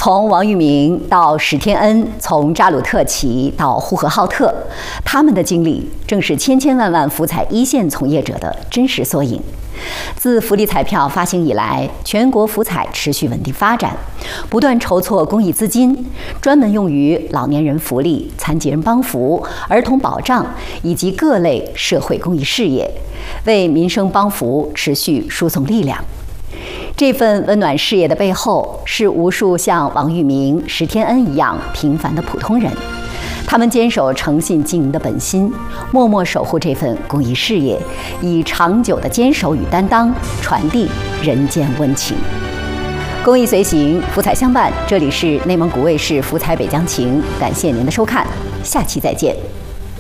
从王玉明到史天恩，从扎鲁特旗到呼和浩特，他们的经历正是千千万万福彩一线从业者的真实缩影。自福利彩票发行以来，全国福彩持续稳定发展，不断筹措公益资金，专门用于老年人福利、残疾人帮扶、儿童保障以及各类社会公益事业，为民生帮扶持续输送力量。这份温暖事业的背后，是无数像王玉明、史天恩一样平凡的普通人。他们坚守诚信经营的本心，默默守护这份公益事业，以长久的坚守与担当，传递人间温情。公益随行，福彩相伴。这里是内蒙古卫视福彩北疆情，感谢您的收看，下期再见。